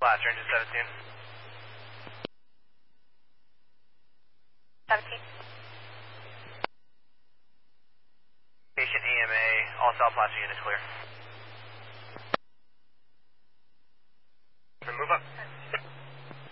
Last engine 17. 17. Patient EMA, all South Placer units clear.